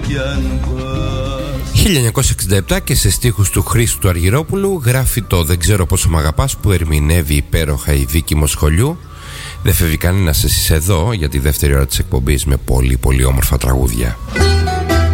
1967 και σε στίχους του Χρήστου Αργυρόπουλου γράφει το «Δεν ξέρω πόσο μ' αγαπάς» που ερμηνεύει υπέροχα η Βίκη Μοσχολιού. Δεν φεύγει κανένας, εσείς εδώ για τη δεύτερη ώρα της εκπομπής με πολύ πολύ όμορφα τραγούδια.